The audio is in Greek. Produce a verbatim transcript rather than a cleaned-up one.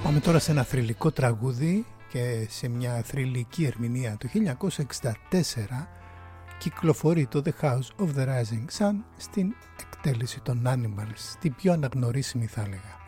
Πάμε τώρα σε ένα θρυλικό τραγούδι και σε μια θρυλική ερμηνεία. Το χίλια εννιακόσια εξήντα τέσσερα κυκλοφορεί το The House of the Rising Sun στην εκτέλεση των Animals, την πιο αναγνωρίσιμη θα έλεγα.